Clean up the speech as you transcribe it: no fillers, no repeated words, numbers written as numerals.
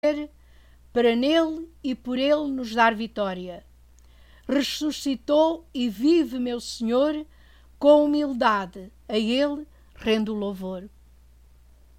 para nele e por ele nos dar vitória. Ressuscitou e vive, meu Senhor, com humildade, a ele rendo o louvor.